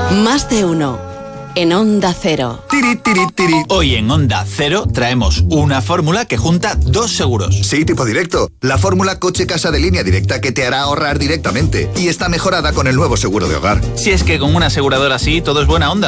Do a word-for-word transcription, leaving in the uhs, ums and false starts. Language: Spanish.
Más de uno. En Onda Cero. Tiri, tiri, tiri. Hoy en Onda Cero traemos una fórmula que junta dos seguros. Sí, tipo directo. La fórmula coche-casa de línea directa que te hará ahorrar directamente. Y está mejorada con el nuevo seguro de hogar. Si es que con una aseguradora así todo es buena onda.